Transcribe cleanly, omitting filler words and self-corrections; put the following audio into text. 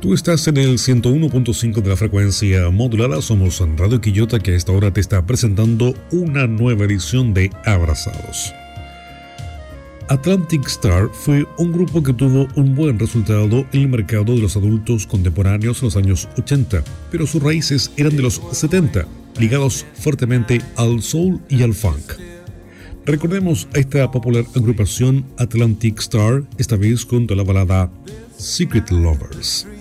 Tú estás en el 101.5 de la frecuencia modulada. Somos Radio Quillota, que a esta hora te está presentando una nueva edición de Abrazados. Atlantic Starr fue un grupo que tuvo un buen resultado en el mercado de los adultos contemporáneos en los años 80, pero sus raíces eran de los 70, ligados fuertemente al soul y al funk. Recordemos a esta popular agrupación Atlantic Starr, esta vez con la balada Secret Lovers.